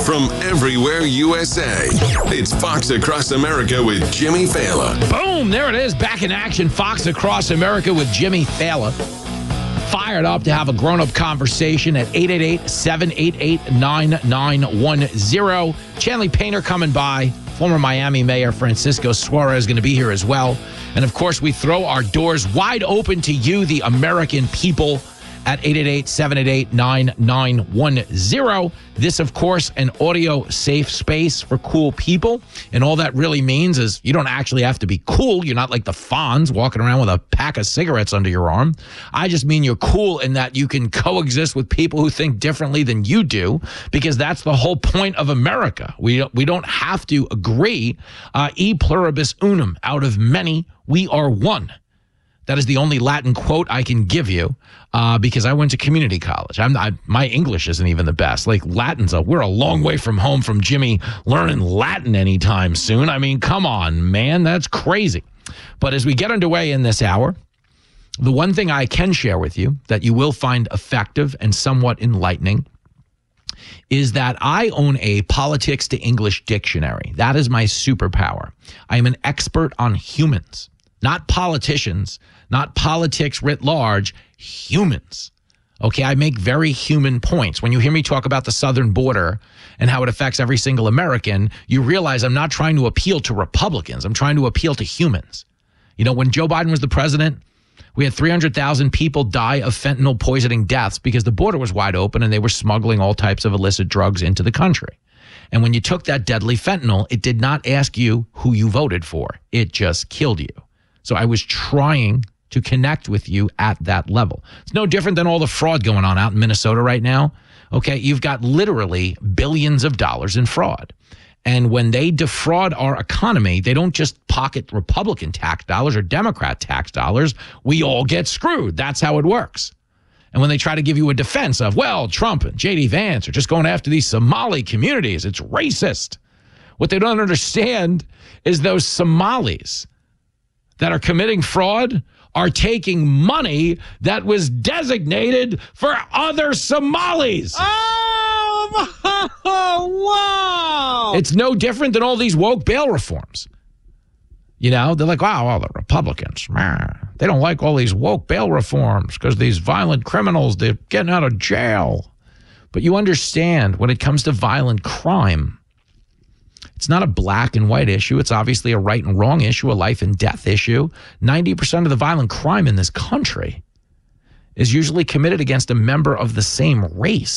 from everywhere USA. It's Fox Across America with Jimmy Fallon. Boom, there it is, back in action. Fox Across America with Jimmy Fallon. Fired up to have a grown-up conversation at 888-788-9910. Chanley Painter coming by. Former Miami Mayor Francisco Suarez going to be here as well. And, of course, we throw our doors wide open to you, the American people, at 888-788-9910. This, of course, an audio-safe space for cool people. And all that really means is you don't actually have to be cool. You're not like the Fonz walking around with a pack of cigarettes under your arm. I just mean you're cool in that you can coexist with people who think differently than you do, because that's the whole point of America. We don't have to agree. E pluribus unum. Out of many, we are one. That is the only Latin quote I can give you because I went to community college. My English isn't even the best. Like we're a long way from home from Jimmy learning Latin anytime soon. I mean, come on, man, that's crazy. But as we get underway in this hour, the one thing I can share with you that you will find effective and somewhat enlightening is that I own a politics to English dictionary. That is my superpower. I am an expert on humans, not politicians, not politics writ large, humans. Okay, I make very human points. When you hear me talk about the southern border and how it affects every single American, you realize I'm not trying to appeal to Republicans. I'm trying to appeal to humans. You know, when Joe Biden was the president, we had 300,000 people die of fentanyl poisoning deaths because the border was wide open and they were smuggling all types of illicit drugs into the country. And when you took that deadly fentanyl, it did not ask you who you voted for. It just killed you. So I was trying to connect with you at that level. It's no different than all the fraud going on out in Minnesota right now. Okay, you've got literally billions of dollars in fraud. And when they defraud our economy, they don't just pocket Republican tax dollars or Democrat tax dollars. We all get screwed. That's how it works. And when they try to give you a defense of, well, Trump and J.D. Vance are just going after these Somali communities, it's racist. What they don't understand is those Somalis that are committing fraud are taking money that was designated for other Somalis. Oh, wow. It's no different than all these woke bail reforms. You know, they're like, wow, all the Republicans, man, they don't like all these woke bail reforms because these violent criminals, they're getting out of jail. But you understand, when it comes to violent crime, it's not a black and white issue. It's obviously a right and wrong issue, a life and death issue. 90% of the violent crime in this country is usually committed against a member of the same race.